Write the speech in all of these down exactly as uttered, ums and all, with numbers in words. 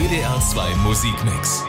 W D R zwei Musikmix.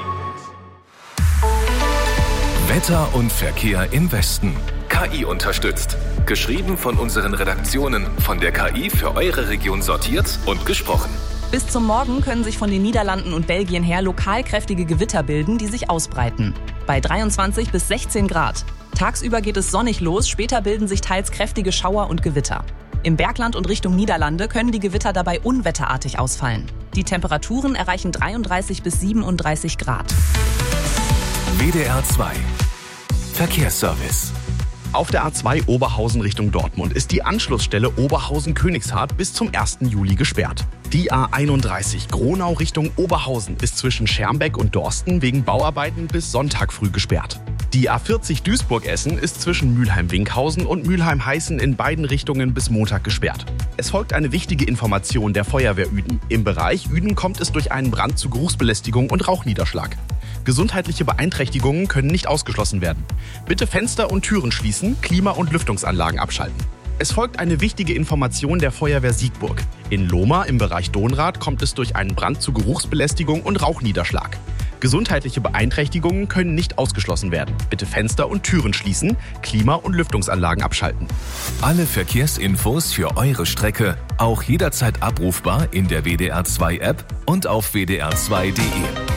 Wetter und Verkehr im Westen. K I unterstützt. Geschrieben von unseren Redaktionen, von der K I für eure Region sortiert und gesprochen. Bis zum Morgen können sich von den Niederlanden und Belgien her lokal kräftige Gewitter bilden, die sich ausbreiten. Bei dreiundzwanzig bis sechzehn Grad. Tagsüber geht es sonnig los, später bilden sich teils kräftige Schauer und Gewitter. Im Bergland und Richtung Niederlande können die Gewitter dabei unwetterartig ausfallen. Die Temperaturen erreichen dreiunddreißig bis siebenunddreißig Grad. W D R zwei Verkehrsservice. Auf der A zwei Oberhausen Richtung Dortmund ist die Anschlussstelle Oberhausen-Königshardt bis zum ersten Juli gesperrt. Die A einunddreißig Gronau Richtung Oberhausen ist zwischen Schermbeck und Dorsten wegen Bauarbeiten bis Sonntag früh gesperrt. Die A vierzig Duisburg-Essen ist zwischen Mülheim-Winkhausen und Mülheim-Heißen in beiden Richtungen bis Montag gesperrt. Es folgt eine wichtige Information der Feuerwehr Ueden. Im Bereich Ueden kommt es durch einen Brand zu Geruchsbelästigung und Rauchniederschlag. Gesundheitliche Beeinträchtigungen können nicht ausgeschlossen werden. Bitte Fenster und Türen schließen, Klima- und Lüftungsanlagen abschalten. Es folgt eine wichtige Information der Feuerwehr Siegburg. In Lohmar im Bereich Dohnrad kommt es durch einen Brand zu Geruchsbelästigung und Rauchniederschlag. Gesundheitliche Beeinträchtigungen können nicht ausgeschlossen werden. Bitte Fenster und Türen schließen, Klima- und Lüftungsanlagen abschalten. Alle Verkehrsinfos für eure Strecke auch jederzeit abrufbar in der W D R zwei App und auf W D R zwei punkt D E.